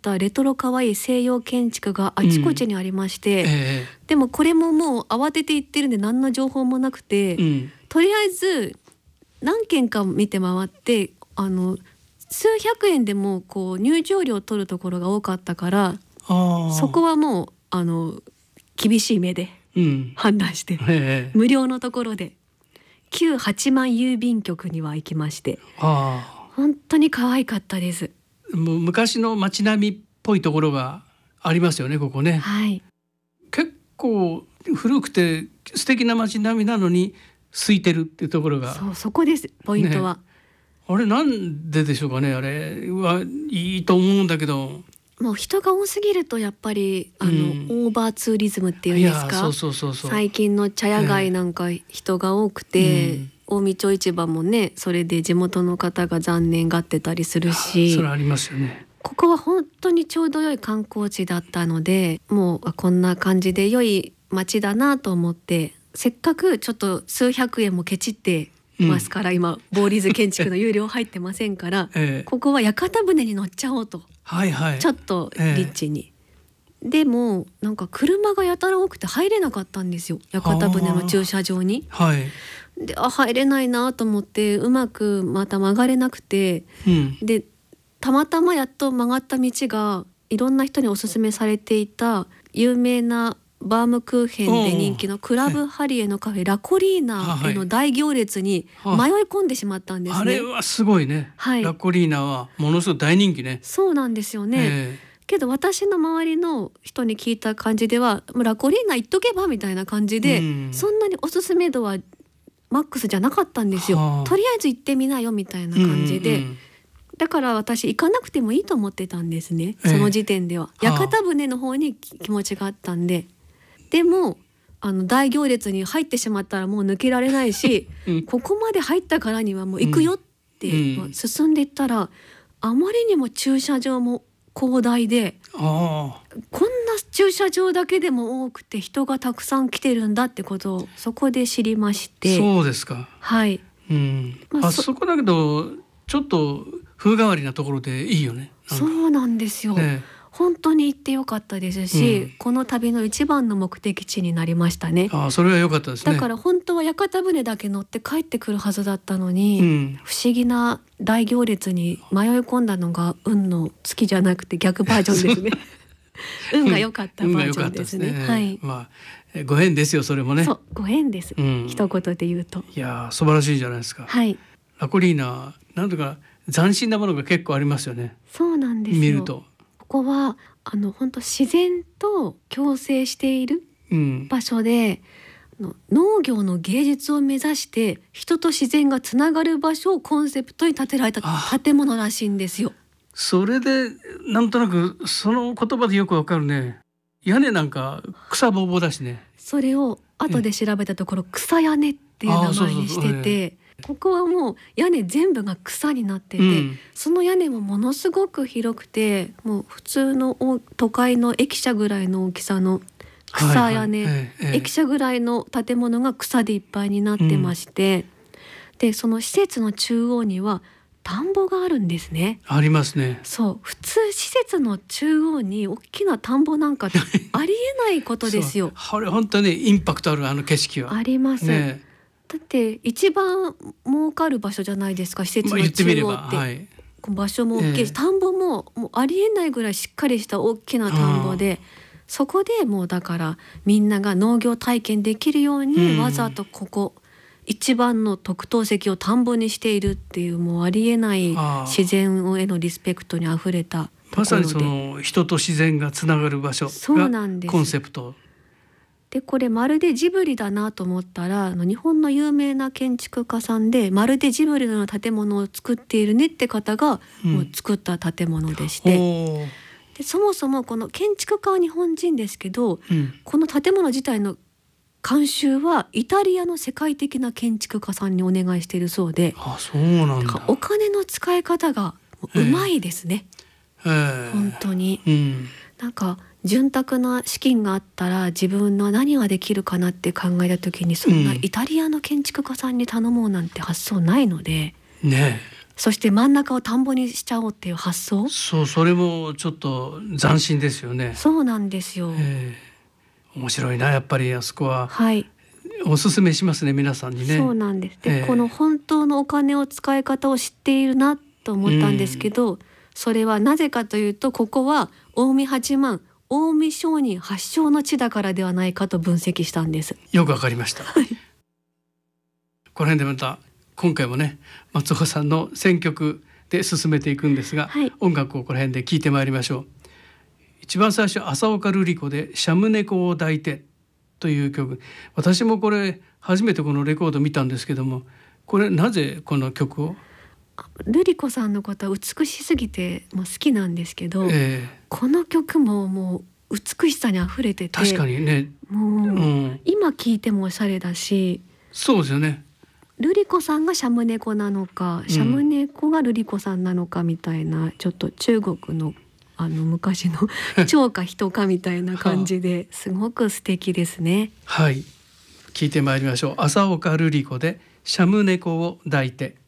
ったレトロかわいい西洋建築があちこちにありまして、でもこれももう慌てて行ってるんで何の情報もなくて、とりあえず何軒か見て回って数百円でもこう入場料を取るところが多かったから、そこはもう厳しい目で判断して、無料のところで旧八幡郵便局には行きまして、本当に可愛かったです。 もう昔の街並みっぽいところがありますよね、ここね。 はい、 結構古くて素敵な街並みなのに空いてるっていうところが、 そこですポイントは、 ね、あれなんででしょうかね。あれはいいと思うんだけど、 もう人が多すぎるとやっぱりオーバーツーリズムっていうんですか。最近の茶屋街なんか人が多くて、近江町市場もね、それで地元の方が残念がってたりするし、 それありますよね。 ここは本当にちょうど良い観光地だったので、もうこんな感じで良い街だなと思って、せっかくちょっと数百円もケチってますから、今ボーリーズ建築の有料入ってませんから、ここは屋形船に乗っちゃおうと、ちょっとリッチに、でもなんか車がやたら多くて入れなかったんですよ、屋形船の駐車場に。で入れないなと思って、うまくまた曲がれなくて、でたまたまやっと曲がった道がいろんな人におすすめされていた有名なバームクーヘンで人気のクラブハリエのカフェ、ラコリーナへの大行列に迷い込んでしまったんですね。 あれはすごいね、ラコリーナはものすごい大人気ね。 そうなんですよね、けど私の周りの人に聞いた感じでは、ラコリーナ行っとけばみたいな感じで、そんなにおすすめ度はマックスじゃなかったんですよ。とりあえず行ってみなよみたいな感じで、だから私行かなくてもいいと思ってたんですね、その時点では。屋形船の方に気持ちがあったんで。でも大行列に入ってしまったらもう抜けられないし、ここまで入ったからにはもう行くよって進んでいったら、あまりにも駐車場も広大で、こんな駐車場だけでも多くて人がたくさん来てるんだってことをそこで知りまして。 そうですか。 はい、 そこだけどちょっと風変わりなところでいいよね。 そうなんですよ、本当に行ってよかったですし、この旅の一番の目的地になりましたね。 それは良かったですね。 だから本当は屋形船だけ乗って帰ってくるはずだったのに、不思議な大行列に迷い込んだのが運の月じゃなくて逆バージョンですね運が良かったバージョンですね。はい、 ご縁ですよ、それもね。 そう、ご縁です、一言で言うと。 いや素晴らしいじゃないですか。ラコリーナなんとか斬新なものが結構ありますよね。 そうなんですよ。 見るとここは本当自然と共生している場所で、農業の芸術を目指して人と自然がつながる場所をコンセプトに建てられた建物らしいんですよ。 それでなんとなくその言葉でよくわかるね。屋根なんか草ぼうぼうだしね。 それを後で調べたところ草屋根っていう名前にしてて、ここはもう屋根全部が草になってて、その屋根もものすごく広くて、もう普通の都会の駅舎ぐらいの大きさの草屋根、駅舎ぐらいの建物が草でいっぱいになってまして、でその施設の中央には田んぼがあるんですね。 ありますね。 そう、普通施設の中央に大きな田んぼなんかってありえないことですよあれ本当にインパクトある景色はあります、だって一番儲かる場所じゃないですか、施設の中央って、場所も大きいし、田んぼもうありえないぐらいしっかりした大きな田んぼで、そこでもうだからみんなが農業体験できるように、わざとここ一番の特等席を田んぼにしているっていう、もうありえない自然へのリスペクトにあふれたところで、 まさにその人と自然がつながる場所がコンセプトで、これまるでジブリだなと思ったら、日本の有名な建築家さんでまるでジブリのような建物を作っているねって方がもう作った建物でして、でそもそもこの建築家は日本人ですけど、この建物自体の監修はイタリアの世界的な建築家さんにお願いしているそうで、 そうなんだ。 お金の使い方がうまいですね、本当に、なんか潤沢な資金があったら自分の何ができるかなって考えた時に、そんなイタリアの建築家さんに頼もうなんて発想ないので、 そして真ん中を田んぼにしちゃおうっていう発想。 そう、それもちょっと斬新ですよね。 そうなんですよ。 面白いな、やっぱりあそこは。 はい。 おすすめしますね、皆さんにね。 そうなんです。で、この本当のお金を使い方を知っているなと思ったんですけど、それはなぜかというと、ここは近江八幡、近江商人発祥の地だからではないかと分析したんです。 よくわかりました。この辺でまた今回もね、松岡さんの選曲で進めていくんですが、 はい、 音楽をこの辺で聴いてまいりましょう。一番最初、浅岡瑠璃子でシャム猫を抱いてという曲。私もこれ初めてこのレコード見たんですけども、これなぜこの曲を？ 瑠璃子さんのことは美しすぎてもう好きなんですけど、この曲ももう美しさにあふれてて、 確かにね、 もう、今聴いてもおしゃれだし。 そうですよね。 瑠璃子さんがシャム猫なのか、シャム猫が瑠璃子さんなのかみたいな、ちょっと中国の昔の蝶か人かみたいな感じですごく素敵ですね。 はい、聞いてまいりましょう。浅岡瑠璃子でシャム猫を抱いて。